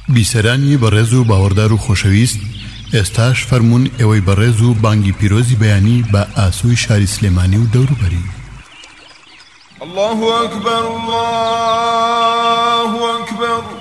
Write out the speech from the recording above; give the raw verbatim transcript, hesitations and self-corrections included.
بیسەرانی بەڕێز و باوەڕدار و خۆشەویست، ئێستاش فەرموون ئێوەی بەڕێز و بانگی پیرۆزی بەیانی بە ئاسووی شاری سلێمانی و دەوروبەری. الله أكبر الله أكبر